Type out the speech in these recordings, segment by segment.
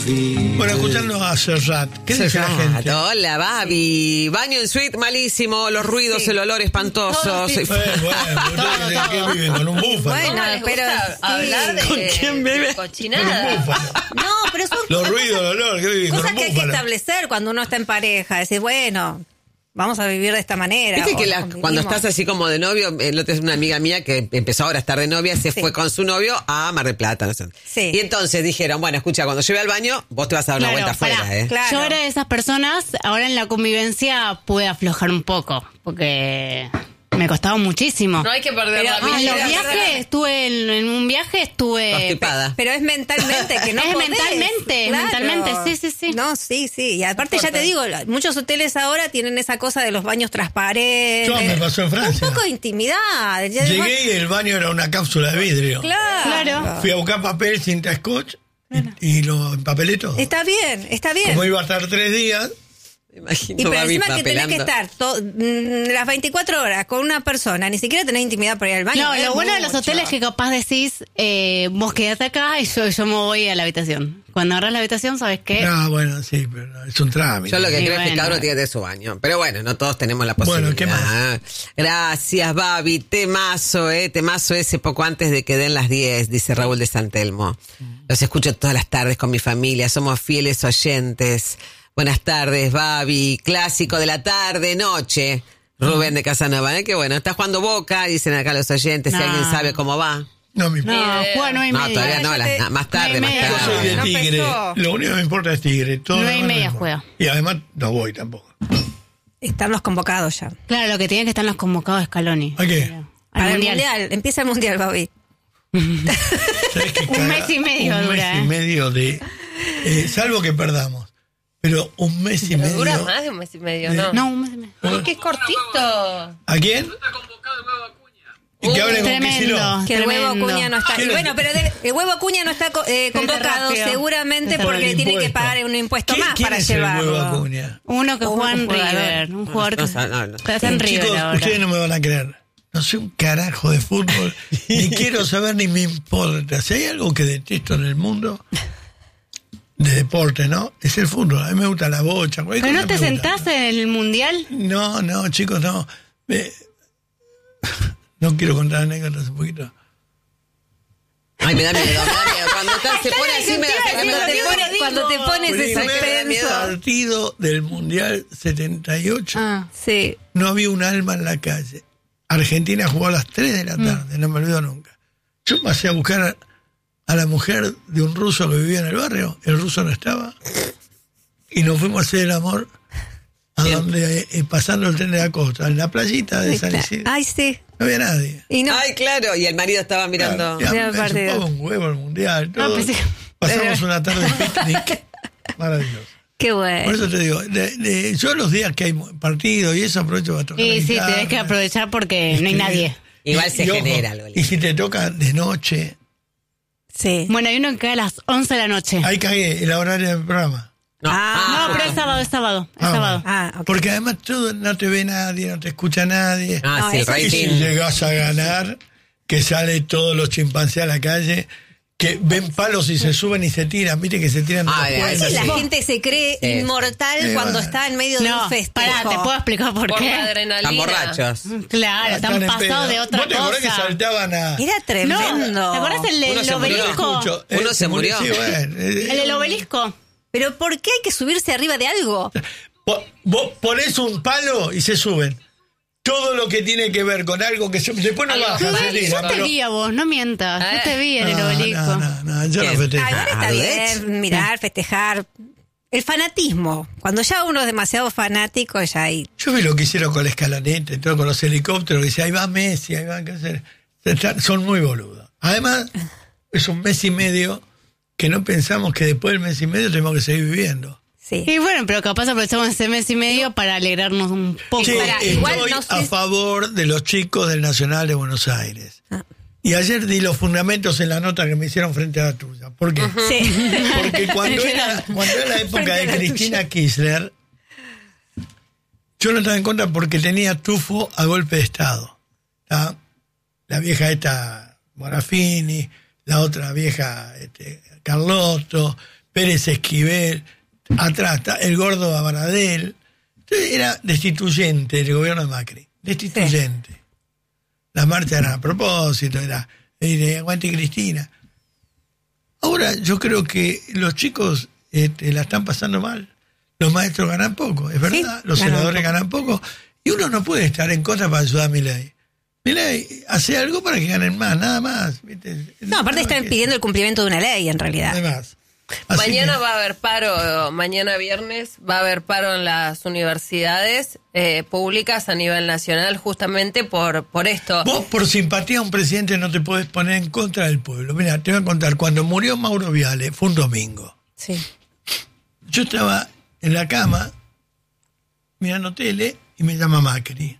Bueno, escuchando a Serrat, ¿qué dice la gente? Hola, Babi. Baño en suite, malísimo. Los ruidos, el olor espantoso. Bueno, ¿qué viven? ¿Con un búfalo? Bueno, pero hablar de ¿Con quién vive? cochinada. Con un búfalo. no, pero son Los ruidos, el olor, ¿qué viven? Con cosas un que hay que búfalo. establecer cuando uno está en pareja. Decir, bueno, vamos a vivir de esta manera. Viste o que convivimos. cuando estás así como de novio, el otro es una amiga mía que empezó ahora a estar de novia, se fue con su novio a Mar del Plata. No sé. Sí. Y entonces dijeron, bueno, escucha, cuando lleve al baño, vos te vas a dar una vuelta afuera, ¿eh? Claro. Yo era de esas personas, ahora en la convivencia pude aflojar un poco, porque me costaba muchísimo. No hay que perder la En los vida. viajes estuve, en un viaje estuve... Constipada. Pero es mentalmente que no Es podés. mentalmente, sí. No, sí. Y aparte ya te digo, muchos hoteles ahora tienen esa cosa de los baños transparentes. Yo me pasó en Francia. Un poco de intimidad. Llegué y el baño era una cápsula de vidrio. Claro. Fui a buscar papel, cinta scotch y lo empapelé todo. Está bien. Como iba a estar 3 días, Me imagino Y pero Babi encima que tenés que papelando. estar las 24 horas con una persona, ni siquiera tenés intimidad para ir al baño. No, es lo bueno de los mucho. hoteles es que capaz decís, vos quedate acá y yo me voy a la habitación. Cuando agarras la habitación, ¿sabes qué? ah, bueno, sí, pero es un trámite. Yo lo que Sí, creo es que bueno. cada uno tiene de su baño. Pero bueno, no todos tenemos la posibilidad. Bueno, ¿qué más? Gracias, Babi. Temazo, Temazo ese poco antes de que den las 10, dice Raúl de San Telmo. Los escucho todas las tardes con mi familia. Somos fieles oyentes. Buenas tardes, Babi. Clásico de la tarde, noche. Rubén de Casanova. Qué bueno. Está jugando Boca, dicen acá los oyentes. Si No. alguien sabe cómo va. No me importa. No, juega 9:30. No, todavía no. Más tarde, más Yo soy tarde. de No Tigre. empezó. Lo único que me importa es Tigre. Todo 9:30 lo demás no me importa. juega. Y además no voy tampoco. Están los convocados ya. Claro, lo que tienen que estar los convocados de Scaloni. ¿A qué? Al Para mundial. el mundial. Empieza el mundial, Babi. ¿Sabés qué Un mes y medio un dura, mes y medio de... salvo que perdamos. Pero un mes y Pero medio... dura más de un mes y medio, ¿no? No, un mes y medio. Ay, que es cortito. ¿A quién? Y que hable con Tremendo. Kicillof. Que el huevo Tremendo. Acuña no está. ¿Quién Y es? bueno, pero el huevo Acuña no está convocado rápido. seguramente Está porque el tiene que impuesto. pagar un impuesto más ¿Quién para es el llevarlo. huevo Acuña? Uno que Un juega en jugador. River. Un jugador que No. está en River Chicos, ahora. ustedes no me van a creer. No sé un carajo de fútbol. Ni quiero saber ni me importa. Si hay algo que detesto en el mundo de deporte, ¿no? Es el fútbol. A mí me gusta la bocha. ¿Pero no te sentás en el mundial? No, chicos, no. No quiero contar anécdotas un poquito. Ay, me da miedo. Cuando se pone así, me da Cuando te pones ese Primer suspenso. partido del Mundial 78. Sí. No había un alma en la calle. Argentina jugó a las 3 de la tarde, no me olvido nunca. Yo pasé a buscar a la mujer de un ruso que vivía en el barrio, el ruso no estaba, y nos fuimos a hacer el amor a donde, pasando el tren de la costa, en la playita de San Isidro. Ay, sí. No había nadie. Y no. Ay, claro. Y el marido estaba mirando. Ya Mira el me partido. chupaba un huevo el mundial. Todo. pensé que- Pasamos una tarde de picnic. Maravilloso. Qué Por bueno. eso te digo, yo los días que hay partido y eso aprovecho para tocar. Sí, guitarra, tenés que aprovechar porque no hay nadie. Igual se ojo, genera algo lindo. Y si te toca de noche, Sí. Bueno, hay uno que cae a las 11 de la noche. ahí cae el horario del programa. No. No, pero es sábado. Ah, ok. Porque además todo, no te ve nadie, no te escucha nadie. Ah, sí, el eso Y si rating. llegas a ganar, que sale todos los chimpancés a la calle, que ven palos y se suben y se tiran, viste que se tiran de Ah, los ya, puentes. Sí, la Sí. gente se cree Sí. inmortal Sí, cuando bueno. está en medio de No, un festejo. pará, te puedo explicar por Por la qué. adrenalina. Están borrachos. Claro, están en pasados pedo. de otra ¿Vos te acordás que cosa. saltaban a... Era tremendo. No, ¿te acordás el Uno del se murió. obelisco? Escucho, Uno se murió. Sí, bueno, El del obelisco. Pero ¿por qué hay que subirse arriba de algo? Vos ponés un palo y se suben. Todo lo que tiene que ver con algo que después no Algo baja, que se vale, tira, Yo te pero... vi a vos, no mientas. Yo te vi en el obelisco. No, yo no ¿Qué? festejo. Ahora está ¿Ardech? bien mirar, festejar. El fanatismo. Cuando ya uno es demasiado fanático, ya hay... Yo vi lo que hicieron con la escaloneta y todo, con los helicópteros, que dice, ahí va Messi, ahí va, ¿qué hacer? Son muy boludos. Además, es un mes y medio que no pensamos que después del mes y medio tenemos que seguir viviendo. Sí. Y bueno, pero capaz aprovechamos ese mes y medio para alegrarnos un poco. Sí, pará, estoy igual no sé a si- favor de los chicos del Nacional de Buenos Aires. Y ayer di los fundamentos en la nota que me hicieron frente a la tuya. ¿Por qué? Sí. Porque cuando era la época Frente a de la Cristina Kirchner, yo no estaba en contra porque tenía tufo a golpe de Estado. La vieja esta Morafini, la otra vieja Carlotto, Pérez Esquivel, atrás está el gordo Abradel. Entonces era destituyente el gobierno de Macri, destituyente. Sí. Las marchas eran a propósito, era aguante Cristina. Ahora yo creo que los chicos la están pasando mal. Los maestros ganan poco, es verdad. Sí, los senadores ganan poco. Y uno no puede estar en contra para ayudar a Milei. Milei hace algo para que ganen más, nada más. ¿Viste? No, aparte están pidiendo el cumplimiento de una ley, en realidad. Además. Mañana va a haber paro, mañana viernes va a haber paro en las universidades públicas a nivel nacional justamente por esto. Vos por simpatía a un presidente no te podés poner en contra del pueblo. Mira, te voy a contar, cuando murió Mauro Viale, fue un domingo. Sí. Yo estaba en la cama mirando tele y me llama Macri.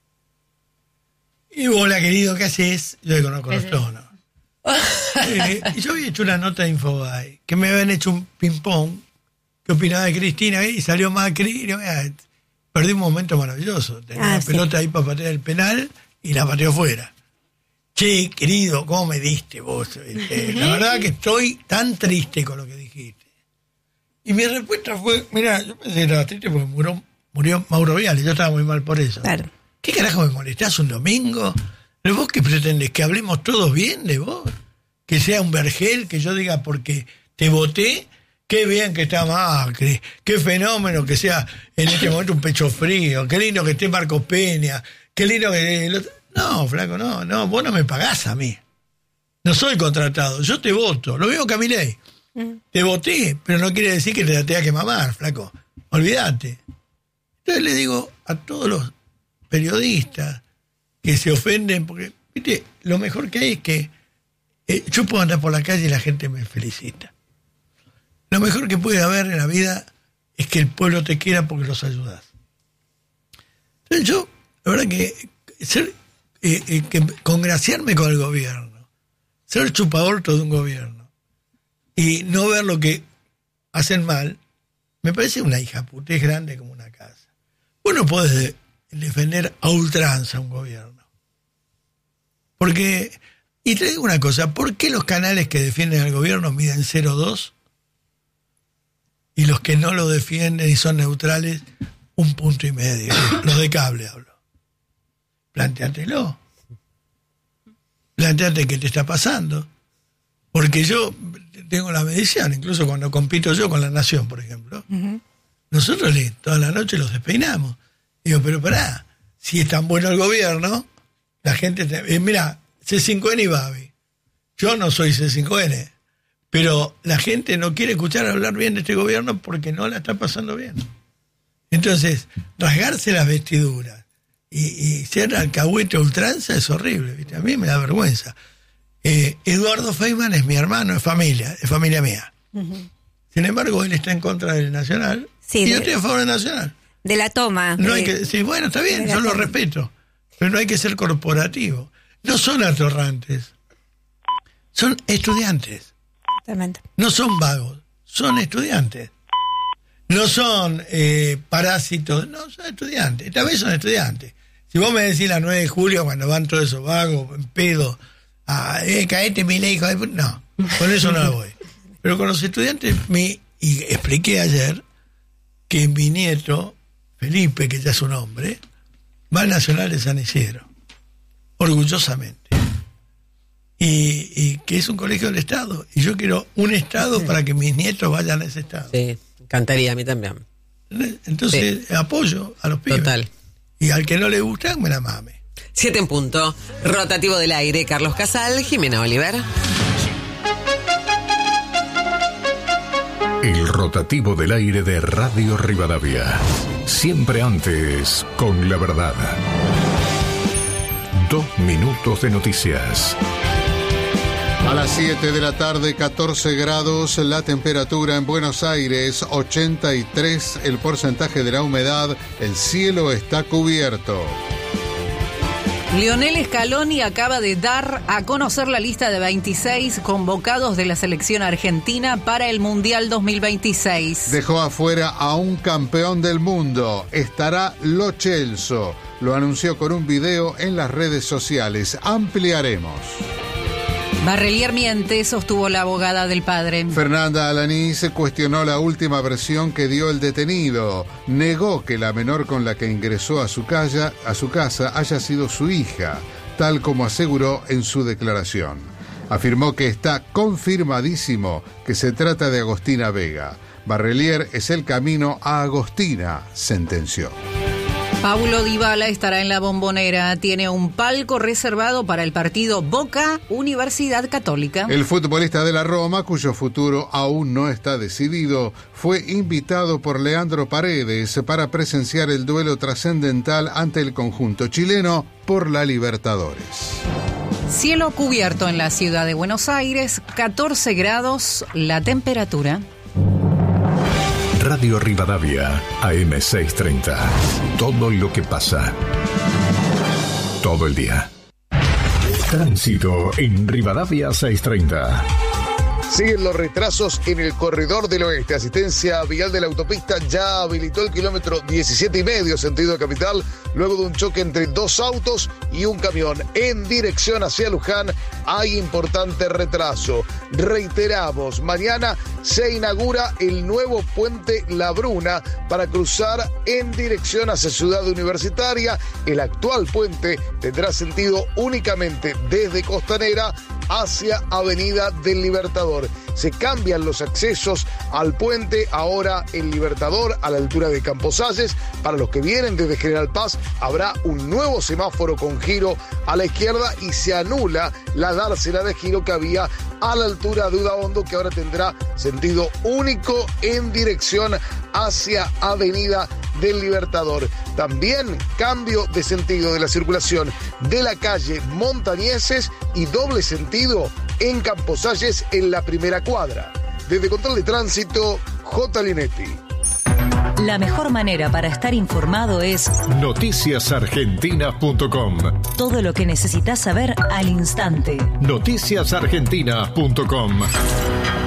Y hola querido, ¿qué haces? Yo le conozco los tonos. Y yo había hecho una nota de Infobae que me habían hecho un ping-pong que opinaba de Cristina y salió Macri y perdí un momento maravilloso. Tenía una pelota ahí para patear el penal y la pateó fuera. Che, querido, ¿cómo me diste vos? La verdad que estoy tan triste con lo que dijiste. Y mi respuesta fue, mira, yo pensé que estaba triste porque murió Mauro Viale, yo estaba muy mal por eso. Claro. ¿Qué carajo me molestás un domingo? ¿Pero vos qué pretendés? ¿Que hablemos todos bien de vos? ¿Que sea un vergel? ¿Que yo diga porque te voté? Qué bien que está Macri, qué fenómeno que sea en este momento un pecho frío, qué lindo que esté Marcos Peña, qué lindo que... No, flaco, no, vos no me pagás a mí. No soy contratado, yo te voto, lo mismo que a Milei. Te voté, pero no quiere decir que te tenga que mamar, flaco. Olvídate. Entonces le digo a todos los periodistas que se ofenden, porque, viste, lo mejor que hay es que yo puedo andar por la calle y la gente me felicita. Lo mejor que puede haber en la vida es que el pueblo te quiera porque los ayudas. Entonces yo, la verdad que congraciarme con el gobierno, ser chupadorto de un gobierno y no ver lo que hacen mal, me parece una hija puta, es grande como una casa. Vos no podés defender a ultranza un gobierno. Porque, y te digo una cosa, ¿por qué los canales que defienden al gobierno miden 0,2 y los que no lo defienden y son neutrales 1,5 puntos? Los de cable hablo. Plantéatelo. Plantéate qué te está pasando. Porque yo tengo la medición, incluso cuando compito yo con La Nación, por ejemplo, nosotros toda la noche los despeinamos. Digo, pero pará, si es tan bueno el gobierno, la gente... Mira, C5N y Babi. Yo no soy C5N, pero la gente no quiere escuchar hablar bien de este gobierno porque no la está pasando bien. Entonces, rasgarse las vestiduras y ser alcahuete ultranza es horrible, ¿viste? A mí me da vergüenza. Eduardo Feynman es mi hermano, es familia mía. Sin embargo, él está en contra del Nacional y yo estoy a favor del Nacional. De la toma. No hay que, sí, bueno, está bien, yo lo respeto, pero no hay que ser corporativo. No son atorrantes, son estudiantes. Totalmente. No son vagos, son estudiantes. No son parásitos, no, son estudiantes. Esta vez son estudiantes. Si vos me decís la 9 de julio, cuando van todos esos vagos, en pedo, caete Milei, hijo de puta, no, con eso no voy. Pero con los estudiantes, y expliqué ayer que mi nieto, Felipe, que ya es un hombre, va al Nacional de San Isidro, orgullosamente. Y que es un colegio del Estado. Y yo quiero un Estado para que mis nietos vayan a ese Estado. Sí, encantaría, a mí también. Entonces, apoyo a los pibes. Total. Y al que no le gusta, me la mame. 7 en punto. Rotativo del aire. Carlos Casal, Jimena Oliver. El rotativo del aire de Radio Rivadavia. Siempre antes con la verdad. 2 minutos de noticias. A las 7 de la tarde, 14 grados, la temperatura en Buenos Aires, 83 el porcentaje de la humedad, el cielo está cubierto. Lionel Scaloni acaba de dar a conocer la lista de 26 convocados de la selección argentina para el Mundial 2026. Dejó afuera a un campeón del mundo, estará Lo Celso. Lo anunció con un video en las redes sociales. Ampliaremos. Barrelier miente, sostuvo la abogada del padre. Fernanda Alanís cuestionó la última versión que dio el detenido. Negó que la menor con la que ingresó a su casa haya sido su hija, tal como aseguró en su declaración. Afirmó que está confirmadísimo que se trata de Agostina Vega. Barrelier es el camino a Agostina, sentenció. Paulo Dybala estará en la Bombonera. Tiene un palco reservado para el partido Boca Universidad Católica. El futbolista de la Roma, cuyo futuro aún no está decidido, fue invitado por Leandro Paredes para presenciar el duelo trascendental ante el conjunto chileno por la Libertadores. Cielo cubierto en la ciudad de Buenos Aires, 14 grados la temperatura. Radio Rivadavia, AM630. Todo lo que pasa. Todo el día. Tránsito en Rivadavia 630. Siguen los retrasos en el corredor del oeste. Asistencia vial de la autopista ya habilitó el kilómetro 17,5 sentido capital, luego de un choque entre dos autos y un camión. En dirección hacia Luján hay importante retraso. Reiteramos, mañana se inaugura el nuevo puente La Bruna para cruzar en dirección hacia Ciudad Universitaria. El actual puente tendrá sentido únicamente desde Costanera hacia Avenida del Libertador. Se cambian los accesos al puente, ahora el Libertador a la altura de Camposalles. Para los que vienen desde General Paz habrá un nuevo semáforo con giro a la izquierda y se anula la dársena de giro que había a la altura de Udaondo, que ahora tendrá sentido único en dirección hacia Avenida del Libertador. También cambio de sentido de la circulación de la calle Montañeses y doble sentido en Camposalles en la primera cuadra. Desde Control de Tránsito, J. Linetti. La mejor manera para estar informado es noticiasargentinas.com. Todo lo que necesitas saber al instante. Noticiasargentinas.com.